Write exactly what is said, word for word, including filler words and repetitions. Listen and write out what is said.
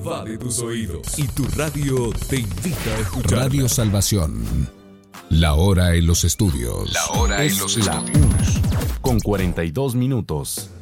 invade tus oídos y tu radio te invita a escuchar. Radio Salvación. La hora en los estudios. La hora en es los la estudios. Con cuarenta y dos minutos.